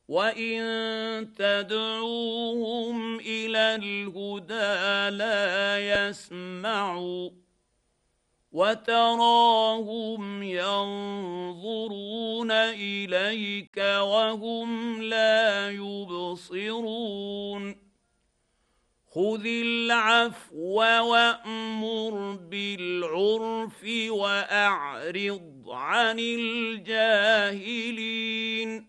وإن تدعوهم إلى الهدى لا يسمعوا وتراهم ينظرون إليك وهم لا يبصرون خذ العفو وأمر بالعرف وأعرض عن الجاهلين